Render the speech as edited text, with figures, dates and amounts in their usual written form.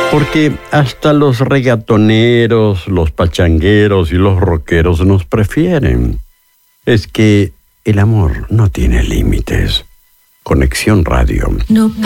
Porque hasta los reggaetoneros, los pachangueros y los rockeros nos prefieren. Es que el amor no tiene límites. Conexión Radio. No